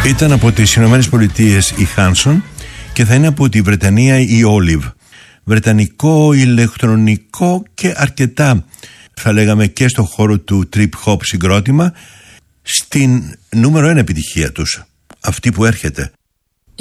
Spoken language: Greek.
Ήταν από τις Ηνωμένες Πολιτείες η Hanson και θα είναι από τη Βρετανία η Olive. Βρετανικό, ηλεκτρονικό και αρκετά, θα λέγαμε, και στο χώρο του trip hop συγκρότημα, στην νούμερο 1 επιτυχία τους, αυτή που έρχεται.